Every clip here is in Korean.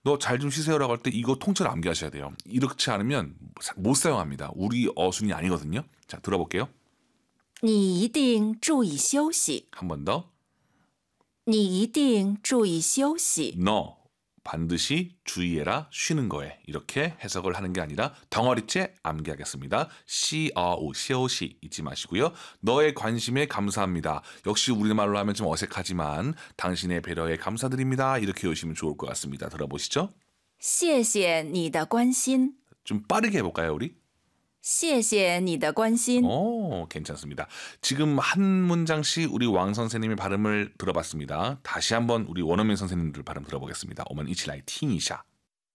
너 잘 좀 쉬세요라고 할 때 이거 통째로 암기하셔야 돼요. 이렇지 않으면 못 사용합니다. 우리 어순이 아니거든요. 자, 들어볼게요. 你一定注意休息. 한 번 더. 你一定注意休息. 너 반드시 주의해라 쉬는 거에 이렇게 해석을 하는 게 아니라 덩어리째 암기하겠습니다. 시어우 시오시 잊지 마시고요. 너의 관심에 감사합니다. 역시 우리말로 하면 좀 어색하지만 당신의 배려에 감사드립니다. 이렇게 외우시면 좋을 것 같습니다. 들어보시죠. 谢谢你的关心. 좀 빠르게 해볼까요 우리? 谢谢你的关心. 오, 괜찮습니다. 지금 한 문장씩 우리 왕 선생님의 발음을 들어봤습니다. 다시 한번 우리 원어민 선생님들 발음 들어보겠습니다. 我们一起来听一下.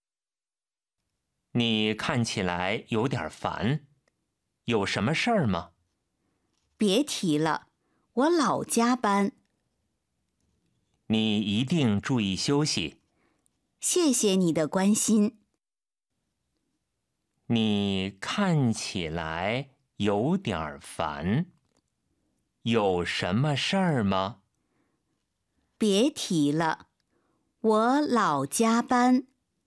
你看起来有点烦，有什么事儿吗？ 别提了，我老加班。 你一定注意休息。 谢谢你的关心。 你看起来有点烦，有什么事儿吗？ 别提了，我老加班。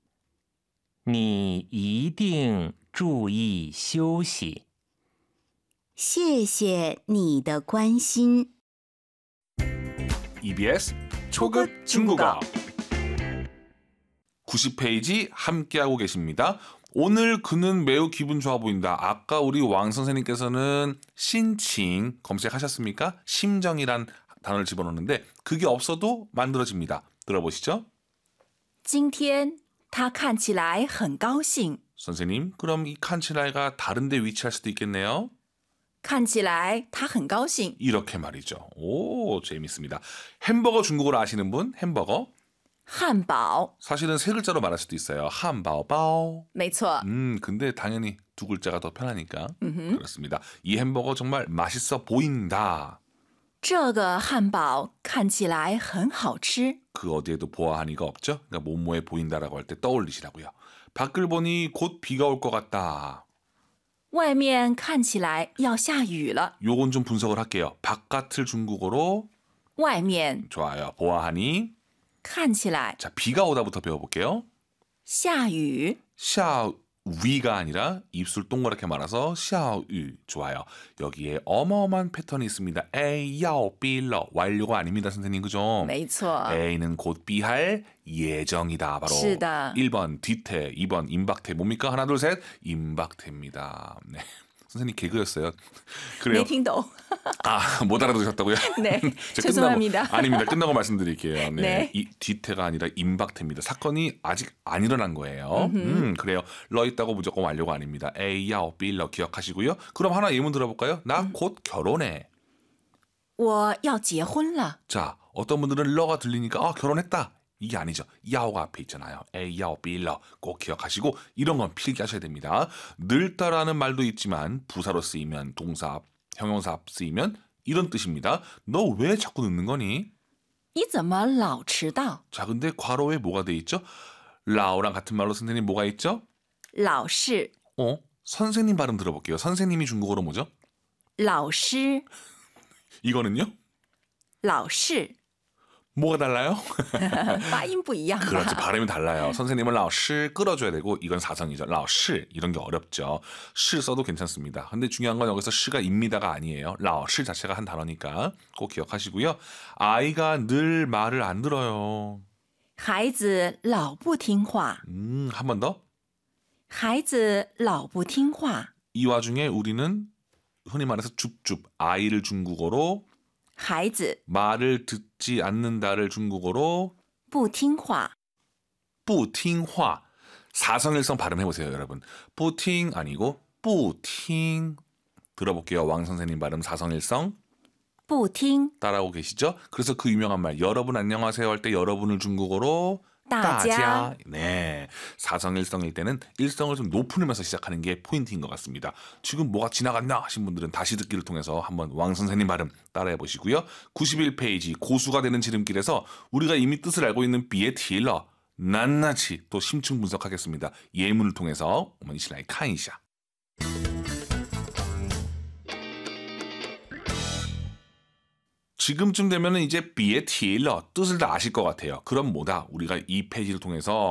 你一定注意休息。 谢谢你的关心。 EBS 초급 중국어 90페이지 함께하고 계십니다. 오늘 그는 매우 기분 좋아 보인다. 아까 우리 왕 선생님께서는 신칭 검색하셨습니까? 심정이란 단어를 집어넣는데 그게 없어도 만들어집니다. 들어보시죠. 今天他看起来很高兴. 선생님, 그럼 이 칸치라이가 다른 데 위치할 수도 있겠네요. 看起来他很高兴. 이렇게 말이죠. 오, 재밌습니다. 햄버거 중국어로 아시는 분? 햄버거. 汉堡. 사실은 세 글자로 말할 수도 있어요. 함바오바오. 没错. 근데 당연히 두 글자가 더 편하니까. 그렇습니다. 이 햄버거 정말 맛있어 보인다. 这个汉堡看起来很好吃. 그 어디에도 보아하니가 없죠? 그러니까 뭐뭐해 보인다라고 할 때 떠올리시라고요. 밖을 보니 곧 비가 올 것 같다. 外面看起来要下雨了. 요건 좀 분석을 할게요. 바깥을 중국어로 外面 좋아요. 보아하니 看起来 자, 비가 오다부터 배워볼게요. 下雨. 샤위가 아니라 입술 동그랗게 말아서 샤유 좋아요. 여기에 어마어마한 패턴이 있습니다. A, 야오, 빌러 완료가 아닙니다. 선생님 그죠? 没错. A는 곧 B할 예정이다. 바로 是的. 1번 뒤태, 2번 임박태. 뭡니까? 하나 둘 셋 임박태입니다. 네. 선생님 개그였어요. 그래요. 没听懂. 아, 못 알아두셨다고요? 네, 제가 죄송합니다. 아닙니다. 끝나고 말씀드릴게요. 네. 네. 이 뒤태가 아니라 임박태입니다. 사건이 아직 안 일어난 거예요. 그래요. 러 있다고 무조건 완료가 아닙니다. A, 야오, 빌러 기억하시고요. 그럼 하나 예문 들어볼까요? 나 곧 결혼해. 我要结婚了. 자, 어떤 분들은 러가 들리니까 아, 결혼했다. 이게 아니죠. 야오가 앞에 있잖아요. A, 야오, 빌러 꼭 기억하시고 이런 건 필기하셔야 됩니다. 늘다라는 말도 있지만 부사로 쓰이면 동사, 형용사 쓰이면 이런 뜻입니다. 너 왜 자꾸 늦는 거니? 你怎么老迟到? 자, 근데 괄호에 뭐가 돼 있죠? 라오랑 같은 말로 선생님 뭐가 있죠? 老师. 선생님 발음 들어볼게요. 선생님이 중국어로 뭐죠? 老师. 이거는요? 老师. 뭐가 달라요? 发音不一样. 그렇죠. 발음이 달라요. 선생님은 라오시 끌어줘야 되고 이건 사성이죠. 라오시 이런 게 어렵죠. 시 써도 괜찮습니다. 근데 중요한 건 여기서 시가 입니다가 아니에요. 라오시 자체가 한 단어니까 꼭 기억하시고요. 아이가 늘 말을 안 들어요. 孩子老不听话. 한 번 더. 孩子老不听话. 이 와중에 우리는 흔히 말해서 줍줍 아이를 중국어로 孩子 말을 듣지 않는다를 중국어로 不听话. 不听话 사성일성 발음해보세요 여러분. 不听 아니고 不听 들어볼게요. 왕 선생님 발음 사성일성 不听. 따라하고 계시죠? 그래서 그 유명한 말 여러분 안녕하세요 할 때 여러분을 중국어로 大家. 네, 사성일성일 때는 일성을 좀 높으면서 시작하는 게 포인트인 것 같습니다. 지금 뭐가 지나갔나 하신 분들은 다시 듣기를 통해서 한번 왕 선생님 발음 따라해 보시고요. 91페이지 고수가 되는 지름길에서 우리가 이미 뜻을 알고 있는 비의 틸러 낱낱이 또 심층 분석하겠습니다. 예문을 통해서 我们一起来看一下. 지금쯤 되면 이제 비의 틸러 뜻을 다 아실 것 같아요. 그럼 뭐다? 우리가 이 페이지를 통해서